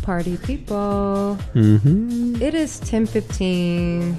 Party people. It is 10:15.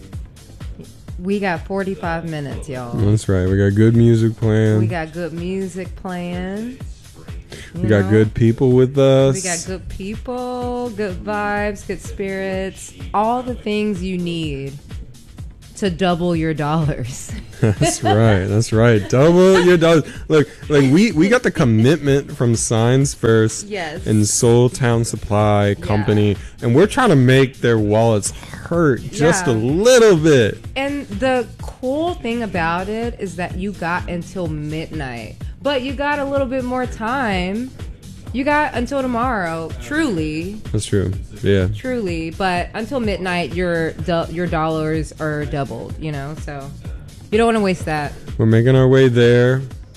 We got 45 minutes, y'all. That's right. We got good music playing. We got good music playing. We got good people with us. We got good people, good vibes, good spirits. All the things you need to double your dollars. That's right. That's right. Double your dollars. Look, like we got the commitment from Signs First and Soul Town Supply Company, and we're trying to make their wallets hurt just a little bit. And the cool thing about it is that you got until midnight, but you got a little bit more time. You got until tomorrow, truly. That's true. Yeah. Truly, but until midnight, your dollars are doubled. You know, so you don't want to waste that. We're making our way there.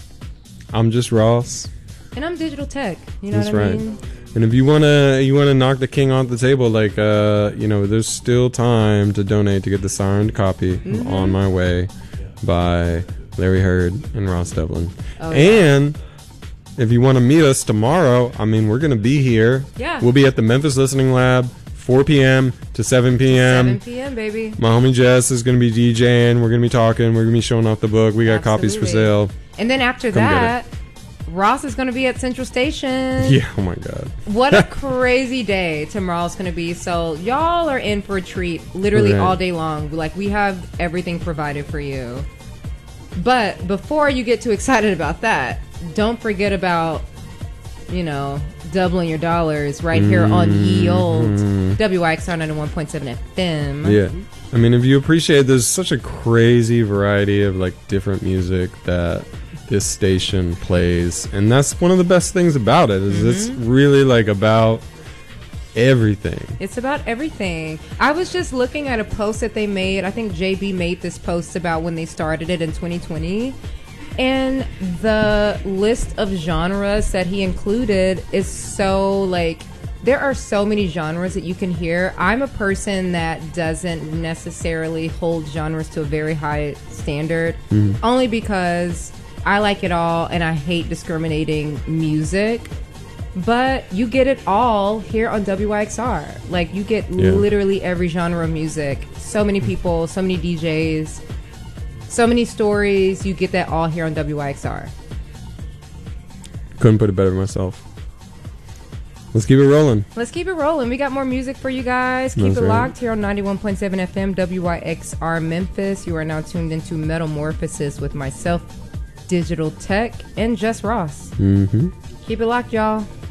I'm just Ross, and I'm Digital Tech. You know That's what I right. mean? And if you wanna knock the king off the table, like there's still time to donate to get the signed copy of On My Way by Larry Heard and Ross Devlin. And if you want to meet us tomorrow, I mean, we're going to be here. Yeah. We'll be at the Memphis Listening Lab, 4 p.m. to 7 p.m. 7 p.m., baby. My homie Jess is going to be DJing. We're going to be talking. We're going to be showing off the book. We got copies for sale. And then after that, Ross is going to be at Central Station. Yeah, oh my God. What a crazy day tomorrow's going to be. So y'all are in for a treat literally all day long. Like, we have everything provided for you. But before you get too excited about that, don't forget about, doubling your dollars right here on ye old WYXR 91.7 FM. Yeah. I mean, if you appreciate, there's such a crazy variety of like different music that this station plays. And that's one of the best things about it is it's really like about everything. It's about everything. I was just looking at a post that they made. I think JB made this post about when they started it in 2020. And the list of genres that he included is so like, there are so many genres that you can hear. I'm a person that doesn't necessarily hold genres to a very high standard, only because I like it all and I hate discriminating music. But you get it all here on WYXR. Like, you get literally every genre of music. So many people, so many DJs, so many stories. You get that all here on WYXR. Couldn't put it better myself. Let's keep it rolling. Let's keep it rolling. We got more music for you guys. Keep it locked here on 91.7 FM, WYXR Memphis. You are now tuned into Metamorphosis with myself, Digital Tech, and Just Ross. Keep it locked, y'all.